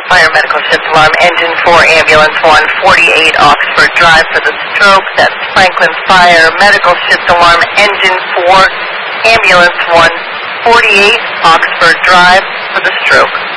Fire medical shift alarm, engine 4, ambulance 148 Oxford Drive for the stroke. That's Franklin Fire medical shift alarm, engine 4, ambulance 148 Oxford Drive for the stroke.